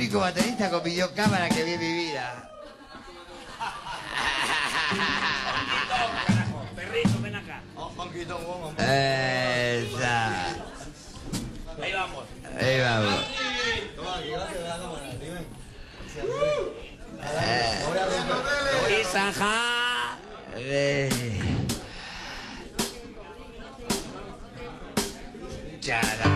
único baterista con videocámara que vi en mi vida. Perrito, ven acá. Esa. Ahí vamos. Ahí vamos. Isajá. Chara.